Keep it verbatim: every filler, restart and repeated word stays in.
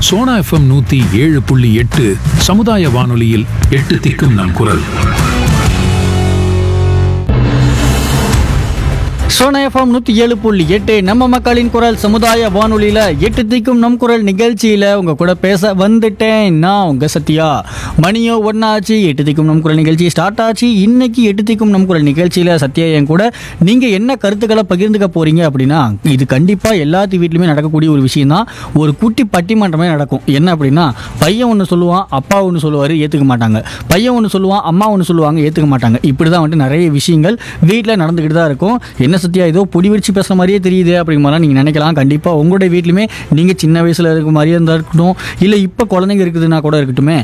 Sona FM நூத்தி ஏழு புள்ளி எட்டு சமுதாய வானொலியில் எட்டு திக்கும் நம் குரல். சோனா எஃப்எம் நூற்றி ஏழு புள்ளி எட்டு நம்ம மக்களின் குரல் சமுதாய வானொலியில் எட்டு திக்கும் நம் குரல் நிகழ்ச்சியில் உங்கள் கூட பேச வந்துட்டேன் நான் உங்கள் சத்யா. மணியோ ஒன்றாச்சு, எட்டு திக்கும் நம் குரல் நிகழ்ச்சி ஸ்டார்ட் ஆச்சு. இன்னைக்கு எட்டு திக்கும் நம் குரல் நிகழ்ச்சியில் சத்யா என் கூட நீங்கள் என்ன கருத்துக்களை பகிர்ந்துக்க போகிறீங்க அப்படின்னா, இது கண்டிப்பாக எல்லாத்து வீட்லையுமே நடக்கக்கூடிய ஒரு விஷயம் தான். ஒரு குட்டி பட்டிமன்றமே நடக்கும். என்ன அப்படின்னா, பையன் ஒன்று சொல்லுவான், அப்பா ஒன்று சொல்லுவார், ஏற்றுக்க மாட்டாங்க. பையன் ஒன்று சொல்லுவான், அம்மா ஒன்று சொல்லுவாங்க, ஏற்றுக்க மாட்டாங்க. இப்படி தான் வந்துட்டு நிறைய விஷயங்கள் வீட்டில் நடந்துக்கிட்டு தான் இருக்கும். என்ன சத்யா ஏதோ பொடி வச்சு பேசுகிற மாதிரியே தெரியுது அப்படிங்கிற மாதிரிலாம் நீங்கள் நினைக்கலாம். கண்டிப்பாக உங்களுடைய வீட்லையுமே நீங்கள் சின்ன வயசில் இருக்க மாதிரியே இருந்தால் இருக்கட்டும், இல்லை இப்போ குழந்தைங்க இருக்குதுன்னா கூட இருக்கட்டுமே,